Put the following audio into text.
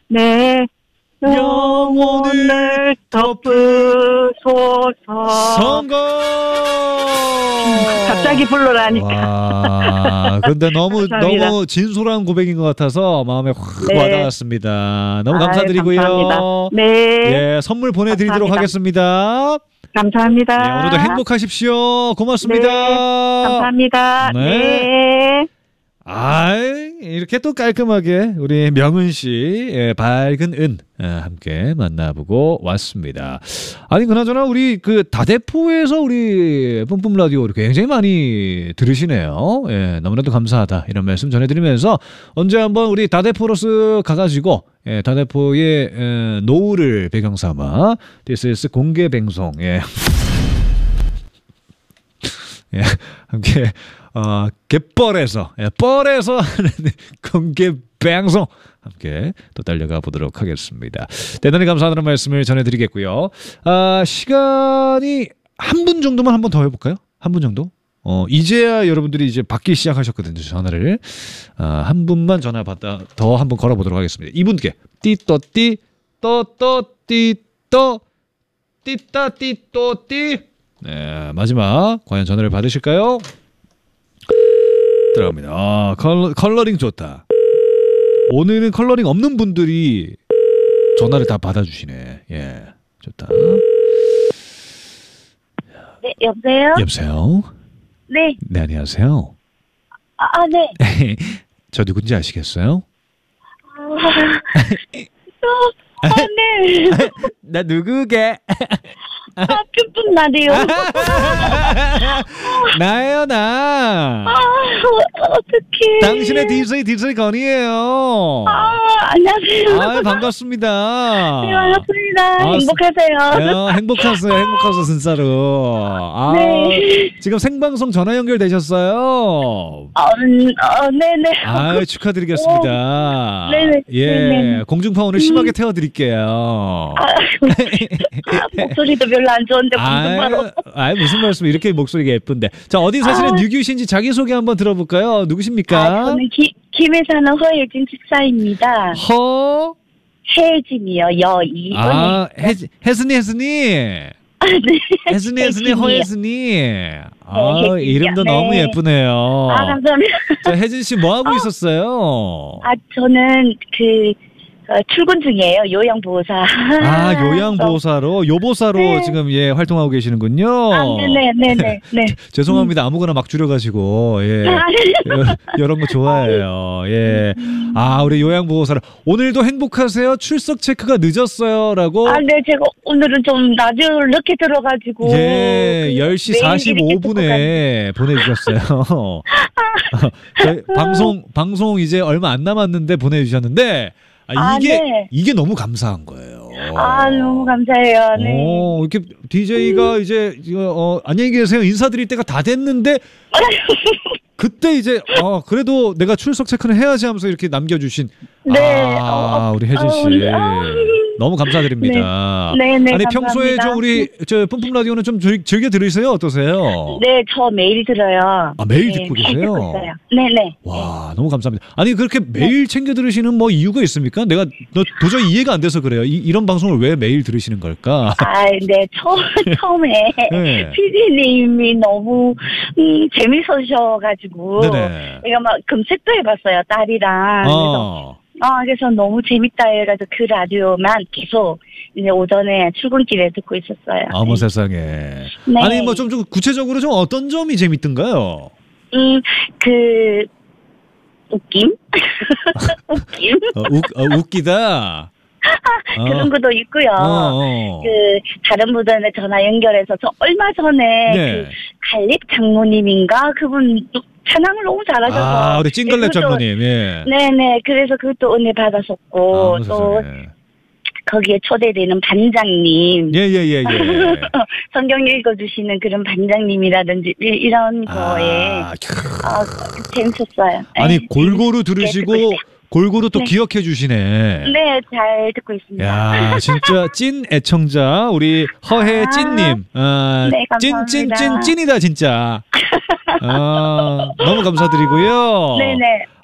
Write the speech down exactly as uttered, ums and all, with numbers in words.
네. 영혼을 덮으소서. 성공! 갑자기 불러라니까. 와, 근데 너무 감사합니다. 너무 진솔한 고백인 것 같아서 마음에 확 네. 와닿았습니다. 너무 아유, 감사드리고요. 감사합니다. 네. 예, 선물 보내드리도록 감사합니다. 하겠습니다. 감사합니다. 예, 오늘도 행복하십시오. 고맙습니다. 네, 감사합니다. 네. 네. 아, 이렇게 또 깔끔하게 우리 명은 씨, 예, 밝은 은 예, 함께 만나보고 왔습니다. 아니 그나저나 우리 그 다대포에서 우리 뿜뿜 라디오를 굉장히 많이 들으시네요. 예, 너무나도 감사하다 이런 말씀 전해드리면서 언제 한번 우리 다대포로스 가가지고 예, 다대포의 예, 노을을 배경삼아 디에스에스 공개 방송 예. 예, 함께 어, 갯벌에서 예, 뻘에서 하는 공개 방송 함께 또 달려가 보도록 하겠습니다. 대단히 감사하다는 말씀을 전해드리겠고요. 아, 시간이 한 분 정도만 한번 더 해볼까요? 한 분 정도? 어, 이제야 여러분들이 이제 받기 시작하셨거든요, 전화를. 아, 한 분만 전화 받다 더 한번 걸어보도록 하겠습니다. 이분께 띠또띠 또또띠또 띠따 띠또띠 네, 마지막 과연 전화를 받으실까요? 들어갑니다. 아, 컬러, 컬러링 좋다. 오늘은 컬러링 없는 분들이 전화를 다 받아주시네. 예, 좋다. 네, 여보세요? 여보세요? 네. 네, 안녕하세요. 아, 아, 네. 저 누군지 아시겠어요? 아, 아, 네. 나 누구게? 아, 뿜뿜 라디오. 나예요, 나. 아, 어떡해. 당신의 디제이 디제이 건이에요. 아, 안녕하세요. 아, 반갑습니다. 네, 반갑습니다. 아, 행복하세요. 어, 행복하세요, 행복하세요, 진짜로. 아, 네. 지금 생방송 전화 연결되셨어요. 어, 음, 어, 네네. 아, 축하드리겠습니다. 오, 네네. 예, 네네. 공중파 오늘 심하게 태워드릴게요. 아, 아, 목소리도 별로 안 좋은데 무슨 바로. 아, 무슨 말씀? 이렇게 목소리가 예쁜데. 자, 어디 사시는 아. 뉴규신지 자기 소개 한번 들어볼까요? 누구십니까? 아, 저는 기, 김해 사는 허혜진 집사입니다. 허. 혜진이요, 여이. 아, 혜 혜순이 혜순이. 아, 네. 혜순이 혜순이 혜진이요. 허혜순이. 아, 혜진이요. 이름도 네. 너무 예쁘네요. 아, 감사합니다. 자, 혜진 씨 뭐 하고 있었어요? 아, 저는 그, 어, 출근 중이에요. 요양보호사. 아, 요양보호사로, 요보사로 네. 지금 예, 활동하고 계시는군요. 아, 네네, 네네, 네. 죄송합니다. 아무거나 막 줄여가지고, 예. 아, 여- 이런 거 좋아해요. 예. 아, 우리 요양보호사로. 오늘도 행복하세요? 출석 체크가 늦었어요. 라고. 아, 네, 제가 오늘은 좀 라디오를 늦게 들어가지고. 예, 그 열 시 메일이 사십오 이렇게 분에 보내주셨어요. 저희 방송, 방송 이제 얼마 안 남았는데 보내주셨는데, 아, 아, 이게, 네. 이게 너무 감사한 거예요. 아, 너무 감사해요. 네. 어, 이렇게 디제이가 이제, 이거, 어, 안녕히 계세요. 인사드릴 때가 다 됐는데, 그때 이제, 어, 그래도 내가 출석 체크는 해야지 하면서 이렇게 남겨주신. 네. 아, 어, 우리 혜진 씨. 어, 네. 아. 너무 감사드립니다. 네, 네, 아니, 감사합니다. 평소에 좀 우리, 저, 뿜뿜 라디오는 좀 즐, 즐겨 들으세요? 어떠세요? 네, 저 매일 들어요. 아, 매일 네, 듣고 잘 계세요? 듣고 있어요. 네네. 와, 너무 감사합니다. 아니, 그렇게 매일 챙겨 들으시는 뭐 이유가 있습니까? 내가 너 도저히 이해가 안 돼서 그래요. 이, 이런 방송을 왜 매일 들으시는 걸까? 아, 네, 처음, 처음에 네. 피디님이 너무, 음, 재밌으셔가지고. 네네. 제가 막 검색도 해봤어요, 딸이랑. 그래서, 어. 아, 그래서 너무 재밌다 해가지고 그 라디오만 계속 이제 오전에 출근길에 듣고 있었어요. 어머 네. 세상에. 네. 아니 뭐 좀 좀 구체적으로 좀 어떤 점이 재밌던가요? 음, 그, 웃김? 웃김? 어, 웃, 어, 웃기다. 어. 그런 것도 있고요. 어, 어. 그, 다른 분들한테 전화 연결해서 저 얼마 전에 네. 그 갈릭 장모님인가? 그분 찬양을 너무 잘하셔서. 아, 우리 찡글랩 그것도- 장모님. 예. 네네. 그래서 그것도 은혜 받았었고, 아, 어머 또 세상에. 거기에 초대되는 반장님. 예, 예, 예, 예. 성경 읽어주시는 그런 반장님이라든지 이- 이런 거에 아, 캬. 어, 재밌었어요. 아니 네, 골고루 재밌게 듣고 들으시고 있어요. 골고루 또 네. 기억해 주시네. 네, 잘 듣고 있습니다. 야, 진짜 찐 애청자 우리 허혜 아, 찐님. 아, 네, 감사합니다. 찐찐찐 찐이다 진짜. 아, 너무 감사드리고요. 네네.